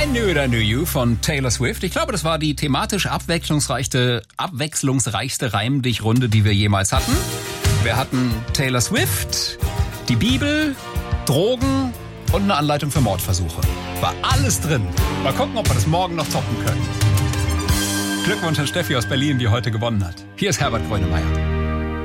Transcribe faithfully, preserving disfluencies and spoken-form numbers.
I Knew It, I Knew You von Taylor Swift. Ich glaube, das war die thematisch abwechslungsreichste, abwechslungsreichste Reimdichrunde, die wir jemals hatten. Wir hatten Taylor Swift, die Bibel, Drogen und eine Anleitung für Mordversuche. War alles drin. Mal gucken, ob wir das morgen noch toppen können. Glückwunsch an Steffi aus Berlin, die heute gewonnen hat. Hier ist Herbert Grönemeyer.